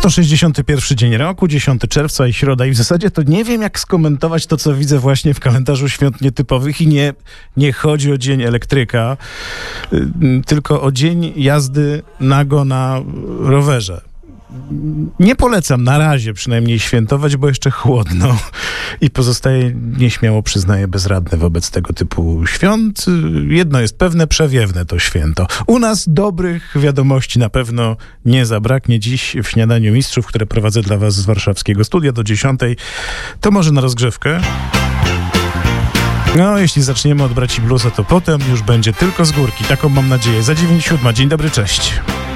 161 dzień roku, 10 czerwca i środa i w zasadzie to nie wiem, jak skomentować to, co widzę właśnie w kalendarzu świąt nietypowych i nie chodzi o dzień elektryka, tylko o dzień jazdy nago na rowerze. Nie polecam na razie przynajmniej świętować, bo jeszcze chłodno i pozostaje, nieśmiało przyznaję, bezradny wobec tego typu świąt. Jedno jest pewne, przewiewne to święto. U nas dobrych wiadomości na pewno nie zabraknie dziś w Śniadaniu Mistrzów, które prowadzę dla was z warszawskiego studia do 10. To może na rozgrzewkę? No, jeśli zaczniemy od Braci Bluesa, to potem już będzie tylko z górki. Taką mam nadzieję. Za 9:07. Dzień dobry, cześć.